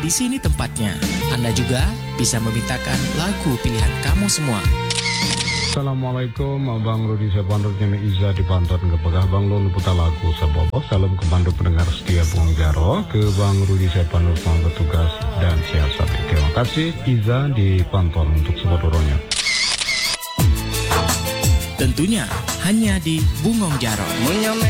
di sini tempatnya. Anda juga bisa memintakan lagu pilihan kamu semua. Assalamualaikum, Bang Rudi Sepanduk Nyami Iza di Panton Kepegah Bang Lun putar lagu Sabobo. Salam kemandu pendengar setia Bung Jaro. Ke Bang Rudi Sepanduk sang petugas dan siasat. Terima kasih Iza di Panton untuk sebodoronya. Tentunya hanya di Bungong Jaro.